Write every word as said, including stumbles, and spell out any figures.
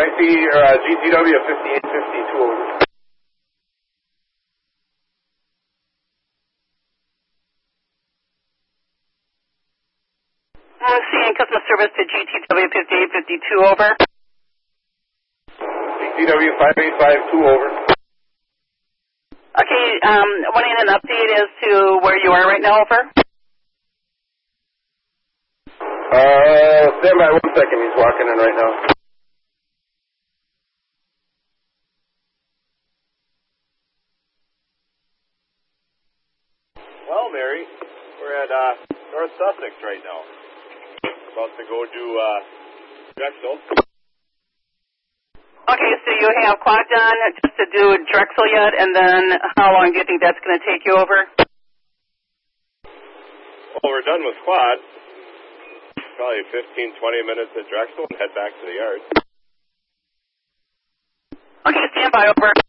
I see uh, G T W fifty-eight fifty-two over. I'm seeing customer service to G T W fifty-eight fifty-two over. G T W five eight five two over. Okay, um, wanting an update as to where you are right now, over. Uh, stand by one second. He's walking in right now. Well, Mary, we're at uh, North Sussex right now. About to go to uh, Drexel. Okay, so you have quad done just to do Drexel yet, and then how long do you think that's going to take you over? Well, we're done with quad. Probably fifteen, twenty minutes at Drexel and head back to the yard. Okay, stand by, over.